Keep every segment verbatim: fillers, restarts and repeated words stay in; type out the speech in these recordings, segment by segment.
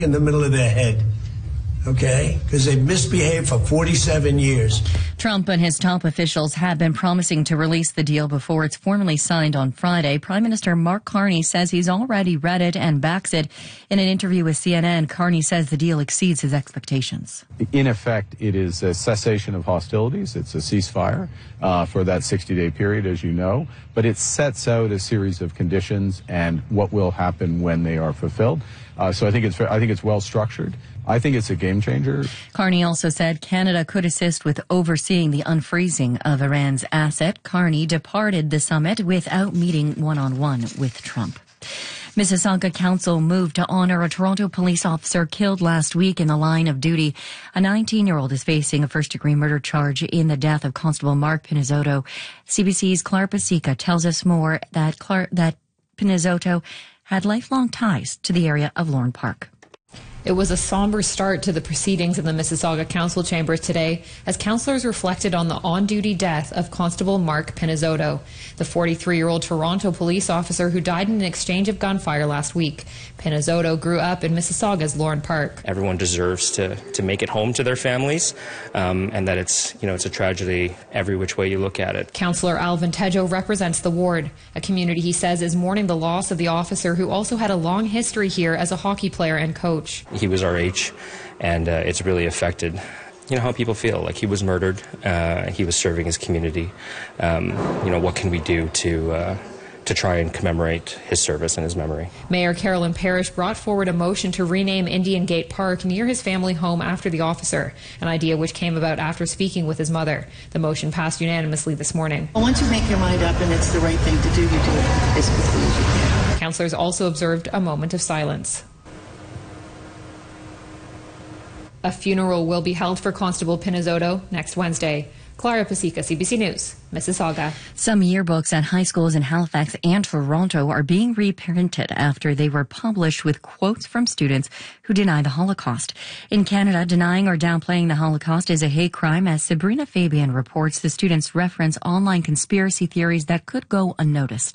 in the middle of their head. Okay? Because they've misbehaved for forty-seven years. Trump and his top officials have been promising to release the deal before it's formally signed on Friday. Prime Minister Mark Carney says he's already read it and backs it. In an interview with C N N, Carney says the deal exceeds his expectations. In effect, it is a cessation of hostilities. It's a ceasefire uh, for that sixty-day period, as you know. But it sets out a series of conditions and what will happen when they are fulfilled. Uh, so I think it's I think it's well structured. I think it's a game changer. Carney also said Canada could assist with overseeing the unfreezing of Iran's asset. Carney departed the summit without meeting one-on-one with Trump. Mississauga Council moved to honor a Toronto police officer killed last week in the line of duty. A nineteen-year-old is facing a first-degree murder charge in the death of Constable Mark Pinizzotto. C B C's Clara Pasica tells us more that, Clar- that Pinizzotto had lifelong ties to the area of Lorne Park. It was a somber start to the proceedings in the Mississauga Council chambers today as councillors reflected on the on-duty death of Constable Mark Pinizzotto, the forty-three-year-old Toronto police officer who died in an exchange of gunfire last week. Pinizzotto grew up in Mississauga's Lorne Park. Everyone deserves to, to make it home to their families, um, and that it's, you know, it's a tragedy every which way you look at it. Councillor Alvin Tejo represents the ward, a community he says is mourning the loss of the officer who also had a long history here as a hockey player and coach. He was our age, and uh, it's really affected, you know, how people feel. Like, he was murdered, uh, he was serving his community. Um, you know, what can we do to uh, to try and commemorate his service and his memory? Mayor Carolyn Parrish brought forward a motion to rename Indian Gate Park near his family home after the officer, an idea which came about after speaking with his mother. The motion passed unanimously this morning. Well, once you make your mind up and it's the right thing to do, you do it as quickly as you can. Councillors also observed a moment of silence. A funeral will be held for Constable Pinizzotto next Wednesday. Clara Pasica, C B C News, Mississauga. Some yearbooks at high schools in Halifax and Toronto are being reprinted after they were published with quotes from students who deny the Holocaust. In Canada, denying or downplaying the Holocaust is a hate crime, as Sabrina Fabian reports. The students reference online conspiracy theories that could go unnoticed.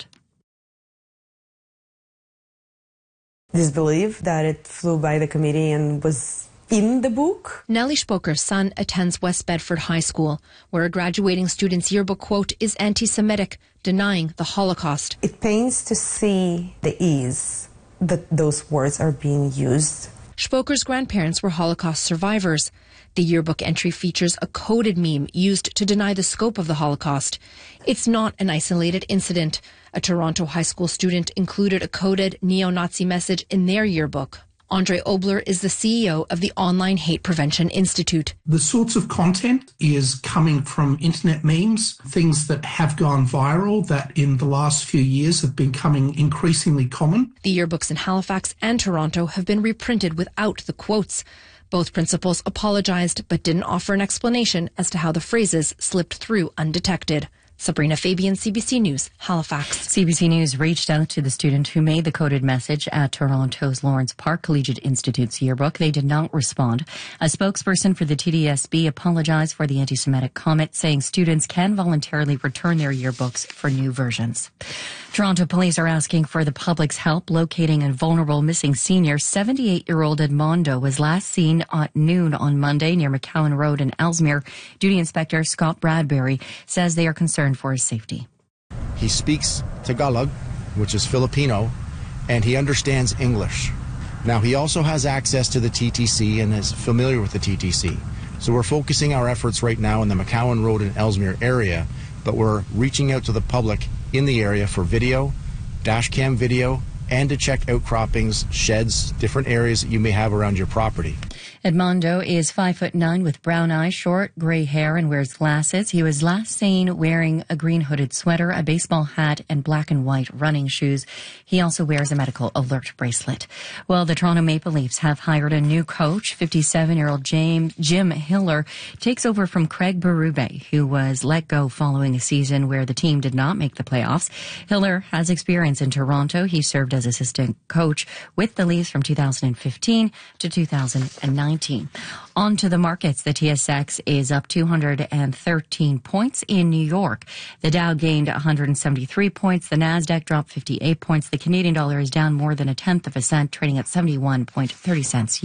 Disbelief that it flew by the committee and was in the book. Nellie Spoker's son attends West Bedford High School, where a graduating student's yearbook quote is anti-Semitic, denying the Holocaust. It pains to see the ease that those words are being used. Spoker's grandparents were Holocaust survivors. The yearbook entry features a coded meme used to deny the scope of the Holocaust. It's not an isolated incident. A Toronto high school student included a coded neo-Nazi message in their yearbook. Andre Obler is the C E O of the Online Hate Prevention Institute. The sorts of content is coming from internet memes, things that have gone viral that in the last few years have been becoming increasingly common. The yearbooks in Halifax and Toronto have been reprinted without the quotes. Both principals apologized but didn't offer an explanation as to how the phrases slipped through undetected. Sabrina Fabian, C B C News, Halifax. C B C News reached out to the student who made the coded message at Toronto's Lawrence Park Collegiate Institute's yearbook. They did not respond. A spokesperson for the T D S B apologized for the anti-Semitic comment, saying students can voluntarily return their yearbooks for new versions. Toronto police are asking for the public's help locating a vulnerable missing senior. seventy-eight-year-old Edmondo was last seen at noon on Monday near McCowan Road in Ellesmere. Duty Inspector Scott Bradbury says they are concerned for his safety. He speaks Tagalog, which is Filipino, and he understands English. Now, he also has access to the T T C and is familiar with the T T C. So we're focusing our efforts right now in the McCowan Road and Ellesmere area, but we're reaching out to the public in the area for video, dash cam video, and to check outcroppings, sheds, different areas that you may have around your property. Edmondo is five foot nine with brown eyes, short gray hair, and wears glasses. He was last seen wearing a green hooded sweater, a baseball hat, and black and white running shoes. He also wears a medical alert bracelet. Well, the Toronto Maple Leafs have hired a new coach. fifty-seven-year-old James Jim Hiller takes over from Craig Berube, who was let go following a season where the team did not make the playoffs. Hiller has experience in Toronto. He served as assistant coach with the Leafs from two thousand fifteen to two thousand nineteen. On to the markets. The T S X is up two hundred thirteen points in New York. The Dow gained one hundred seventy-three points. The Nasdaq dropped fifty-eight points. The Canadian dollar is down more than a tenth of a cent, trading at seventy-one point three cents.